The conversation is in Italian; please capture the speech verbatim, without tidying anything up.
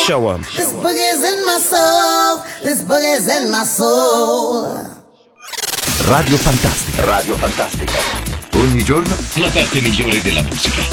show 'em. This boogie's in my soul. This boogie's in my soul. Radio Fantastica. Radio Fantastica. Ogni giorno la parte migliore della musica.